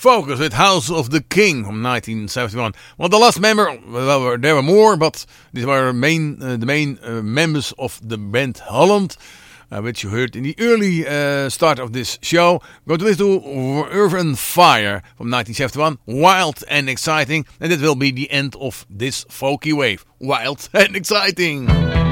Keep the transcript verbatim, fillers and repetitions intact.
Focus with House of the King from nineteen seventy-one. Well, the last member, well, there were more, but these were main, uh, the main uh, members of the band Holland, uh, which you heard in the early uh, start of this show. Go to listen to Earth and Fire from nineteen seventy-one. Wild and exciting. And that will be the end of this folky wave. Wild and exciting.